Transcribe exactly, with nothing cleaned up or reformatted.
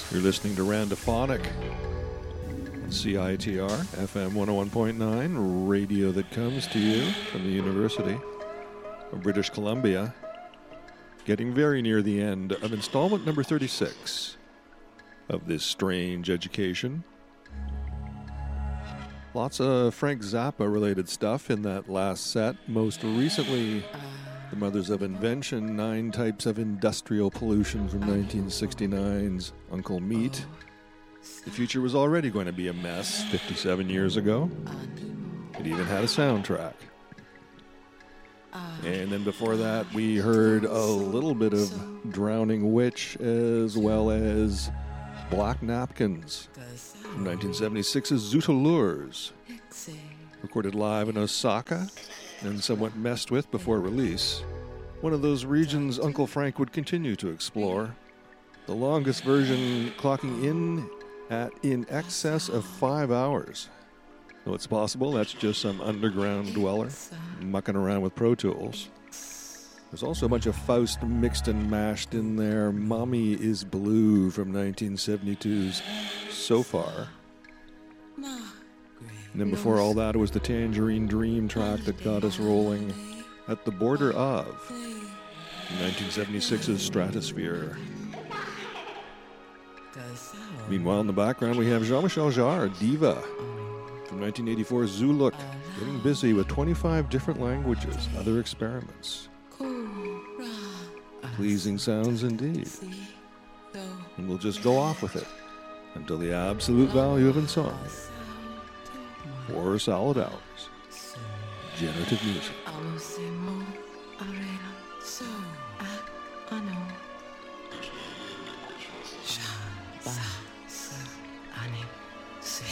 You're listening to Randophonic on C I T R, F M one oh one point nine, radio that comes to you from the University of British Columbia. Getting very near the end of installment number thirty-six of this strange education. Lots of Frank Zappa-related stuff in that last set. Most recently, The Mothers of Invention, Nine Types of Industrial Pollution from nineteen sixty-nine's Uncle Meat. The future was already going to be a mess fifty-seven years ago. It even had a soundtrack. And then before that, we heard a little bit of Drowning Witch as well as Black Napkins from nineteen seventy-six's Zoot Allures, recorded live in Osaka and somewhat messed with before release. One of those regions Uncle Frank would continue to explore. The longest version clocking in at in excess of five hours. So it's possible that's just some underground dweller mucking around with Pro Tools. There's also a bunch of Faust mixed and mashed in there. Mommy is Blue from nineteen seventy-two's So Far. And then before all that, it was the Tangerine Dream track that got us rolling at the border of nineteen seventy-six's Stratosphere. Meanwhile, in the background, we have Jean-Michel Jarre, Diva, from nineteen eighty-four's Zuluk, getting busy with twenty-five different languages, other experiments. Pleasing sounds indeed. And we'll just go off with it until the absolute value of insomnia. Four solid hours. Generative music. Bye.